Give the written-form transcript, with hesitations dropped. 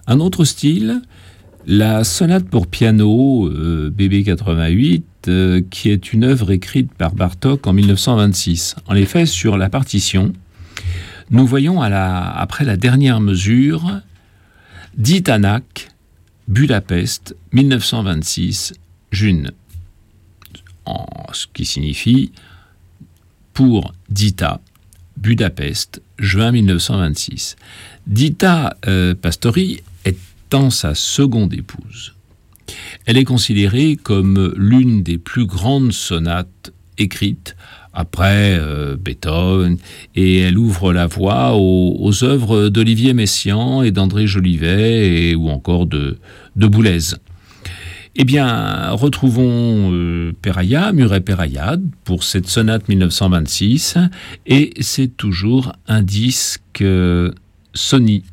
Un autre style, la sonate pour piano BB 88, qui est une œuvre écrite par Bartók en 1926. En effet, sur la partition, nous voyons après la dernière mesure, Dítanak, Budapest, 1926, June. Ce qui signifie pour Dita, Budapest, juin 1926. Dita Pastori étant sa seconde épouse. Elle est considérée comme l'une des plus grandes sonates écrites après Beethoven, et elle ouvre la voie aux œuvres d'Olivier Messiaen et d'André Jolivet, ou encore de Boulez. Eh bien, retrouvons Muret Perayad pour cette sonate 1926, et c'est toujours un disque Sony.